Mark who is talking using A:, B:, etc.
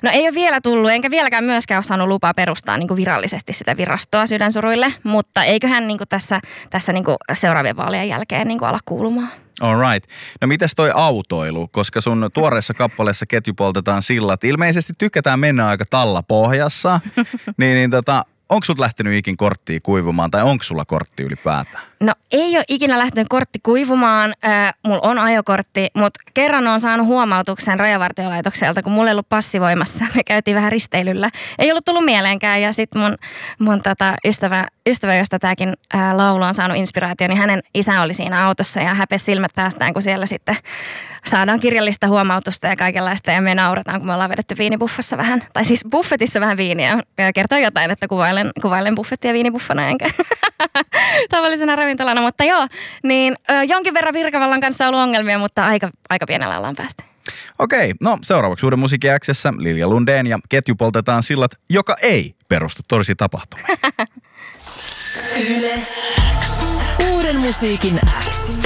A: No ei ole vielä tullut, enkä vieläkään myöskään ole saanut lupaa perustaa niin kuin virallisesti sitä virastoa Sydänsuruille, mutta eiköhän niin kuin tässä niin kuin seuraavien vaalien jälkeen niin kuin ala kuulumaan.
B: All right. No mites toi autoilu? Koska sun tuoreessa kappaleessa Ketju poltetaan sillat. Ilmeisesti tykätään mennä aika tallapohjassa. Onko sut lähtenyt ikin korttia kuivumaan tai onko sulla kortti ylipäätään?
A: No ei ole ikinä lähtenyt kortti kuivumaan. Mulla on ajokortti, mutta kerran on saanut huomautuksen Rajavartiolaitokselta, kun mulla ei ollut passivoimassa. Me käytiin vähän risteilyllä. Ei ollut tullut mieleenkään ja sitten mun ystävä, josta tämäkin laulu on saanut inspiraation, niin hänen isä oli siinä autossa ja häpesi silmät päästään, kun siellä sitten saadaan kirjallista huomautusta ja kaikenlaista ja me naurataan, kun me ollaan vedetty viinibuffassa vähän, tai siis buffetissa vähän viiniä ja kertoo jotain, että kuvailen buffettia viinibuffana enkä tavallisena ravintolana, mutta joo, niin jonkin verran Virkavallan kanssa on ollut ongelmia, mutta aika pienellä ollaan päästy.
B: Okei, no seuraavaksi Uuden musiikin X:ssä Lilja Lundeen ja Ketju poltetaan sillat, joka ei perustu todellisiin tapahtumiin.
C: Yle X. Uuden musiikin X.